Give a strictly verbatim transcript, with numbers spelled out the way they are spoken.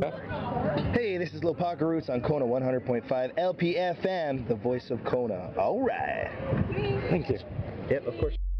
Hey, this is Lil Parker Roots on Kona one hundred point five L P F M, the voice of Kona. All right. Thank you. Yep, of course.